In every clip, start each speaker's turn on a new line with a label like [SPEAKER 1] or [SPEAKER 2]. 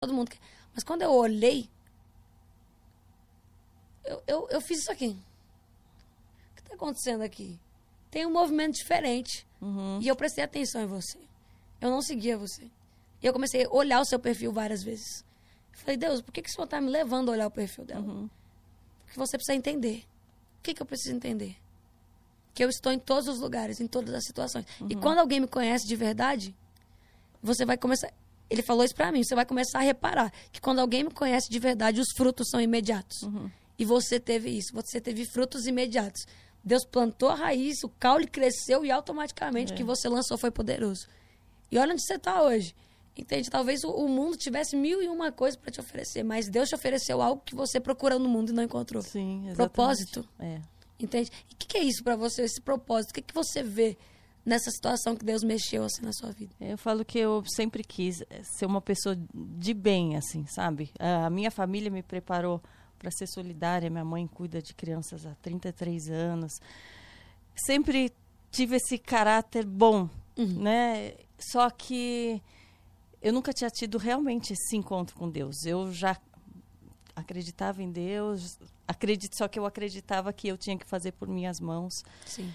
[SPEAKER 1] todo mundo quer. Mas quando eu olhei, eu fiz isso aqui. O que está acontecendo aqui? Tem um movimento diferente. E eu prestei atenção em você. Eu não seguia você. E eu comecei a olhar o seu perfil várias vezes. Falei, Deus, por que o Senhor está me levando a olhar o perfil dela? Porque você precisa entender. O que eu preciso entender? Que eu estou em todos os lugares, em todas as situações. E quando alguém me conhece de verdade, você vai começar... Ele falou isso pra mim. Você vai começar a reparar que quando alguém me conhece de verdade, os frutos são imediatos. E você teve isso. Você teve frutos imediatos. Deus plantou a raiz, o caule cresceu e automaticamente o que você lançou foi poderoso. E olha onde você está hoje. Entende? Talvez o mundo tivesse 1001 coisas para te oferecer, mas Deus te ofereceu algo que você procura no mundo e não encontrou.
[SPEAKER 2] Sim, exatamente.
[SPEAKER 1] Propósito. Entende? E o que é isso para você, esse propósito? O que você vê nessa situação que Deus mexeu assim na sua vida?
[SPEAKER 2] Eu falo que eu sempre quis ser uma pessoa de bem, assim, sabe? A minha família me preparou para ser solidária. Minha mãe cuida de crianças há 33 anos. Sempre tive esse caráter bom, né? Só que eu nunca tinha tido realmente esse encontro com Deus. Eu já acreditava em Deus, só que eu acreditava que eu tinha que fazer por minhas mãos.
[SPEAKER 1] Sim.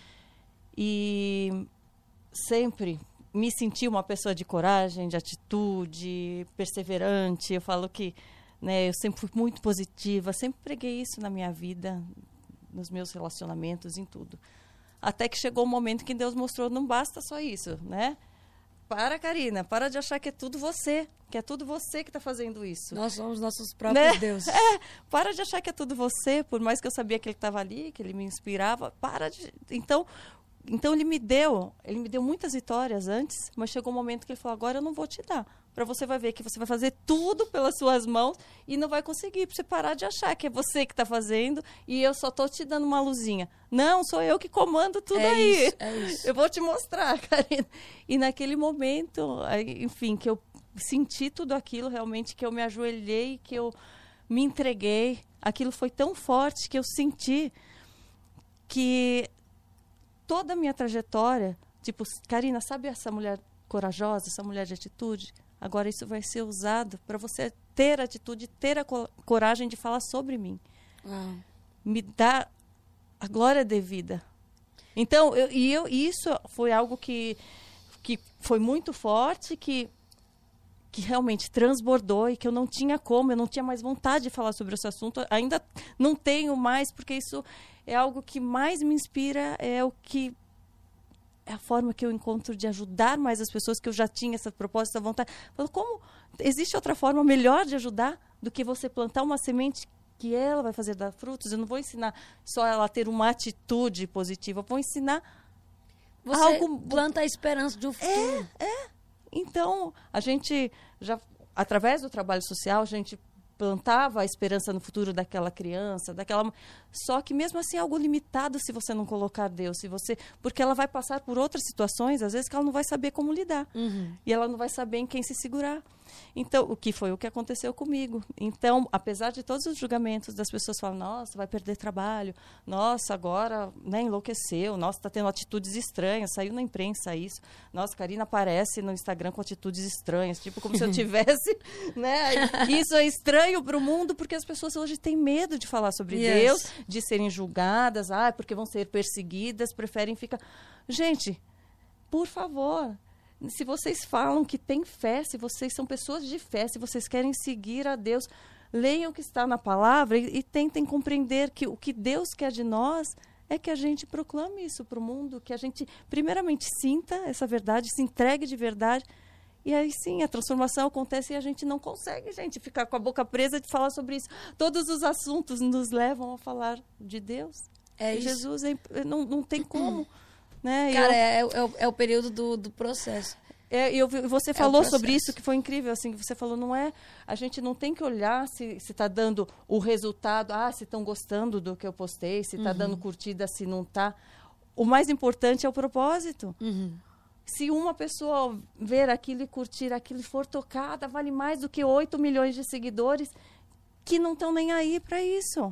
[SPEAKER 2] E sempre me senti uma pessoa de coragem, de atitude, perseverante. Eu falo que, né, eu sempre fui muito positiva, sempre preguei isso na minha vida, nos meus relacionamentos, em tudo. Até que chegou o momento que Deus mostrou, não basta só isso, né? Para, Karina, para de achar que é tudo você, que está fazendo isso.
[SPEAKER 1] Nós somos nossos próprios, né? Deuses.
[SPEAKER 2] Para de achar que é tudo você, por mais que eu sabia que ele estava ali, que ele me inspirava, Então ele me deu muitas vitórias antes, mas chegou um momento que ele falou, agora eu não vou te dar. Para você vai ver que você vai fazer tudo pelas suas mãos e não vai conseguir, para você parar de achar que é você que está fazendo e eu só estou te dando uma luzinha. Não, sou eu que comando tudo aí.
[SPEAKER 1] É isso.
[SPEAKER 2] Eu vou te mostrar, Karina. E naquele momento, enfim, que eu senti tudo aquilo realmente, que eu me ajoelhei, que eu me entreguei. Aquilo foi tão forte que eu senti que toda a minha trajetória, tipo, Karina, sabe essa mulher corajosa, essa mulher de atitude? Agora isso vai ser usado para você ter atitude, ter a coragem de falar sobre mim. Me dá a glória devida. Então, isso foi algo que foi muito forte, que realmente transbordou e que eu não tinha mais vontade de falar sobre esse assunto. Ainda não tenho mais, porque isso é algo que mais me inspira, é a forma que eu encontro de ajudar mais as pessoas, que eu já tinha essa proposta, essa vontade. Como existe outra forma melhor de ajudar do que você plantar uma semente que ela vai fazer dar frutos? Eu não vou ensinar só ela a ter uma atitude positiva, eu vou ensinar
[SPEAKER 1] você
[SPEAKER 2] algo...
[SPEAKER 1] planta a esperança de um futuro.
[SPEAKER 2] Então, a gente já, através do trabalho social, a gente plantava a esperança no futuro daquela criança, só que mesmo assim é algo limitado se você não colocar Deus, porque ela vai passar por outras situações, às vezes que ela não vai saber como lidar, e ela não vai saber em quem se segurar. Então, o que aconteceu comigo. Então, apesar de todos os julgamentos das pessoas falam, nossa, vai perder trabalho, nossa, agora, né, enlouqueceu, nossa, está tendo atitudes estranhas, saiu na imprensa isso, nossa, Karina aparece no Instagram com atitudes estranhas, tipo como se eu tivesse, né, isso é estranho para o mundo, porque as pessoas hoje têm medo de falar sobre Deus, de serem julgadas, porque vão ser perseguidas, preferem ficar... Gente, por favor... Se vocês falam que têm fé, se vocês são pessoas de fé, se vocês querem seguir a Deus, leiam o que está na palavra e tentem compreender que o que Deus quer de nós é que a gente proclame isso para o mundo, que a gente primeiramente sinta essa verdade, se entregue de verdade, e aí sim a transformação acontece e a gente não consegue, gente, ficar com a boca presa de falar sobre isso. Todos os assuntos nos levam a falar de Deus. Jesus, não tem como. Né?
[SPEAKER 1] Cara, é o período do processo.
[SPEAKER 2] Você falou sobre isso, que foi incrível, assim, que você falou, a gente não tem que olhar se está dando o resultado, se estão gostando do que eu postei, se está dando curtida, se não está. O mais importante é o propósito. Se uma pessoa ver aquilo e curtir aquilo e for tocada, vale mais do que 8 milhões de seguidores que não estão nem aí para isso.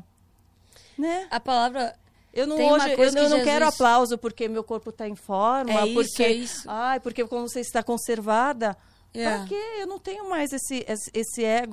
[SPEAKER 2] Né?
[SPEAKER 1] A palavra...
[SPEAKER 2] Eu não quero aplauso porque meu corpo está em forma, porque como você está conservada. Pra quê? Eu não tenho mais esse ego